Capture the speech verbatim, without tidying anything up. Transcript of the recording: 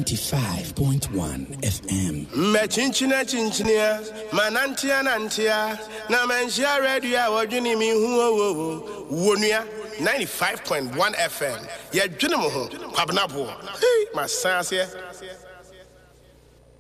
ninety-five point one F M. Me chinchina chinchinia, manantia nantia, na menshia radio wajuni mi huo wo wonia ninety-five point one F M. Ya juni mo ho, kwabnabo. Hey, my sense here.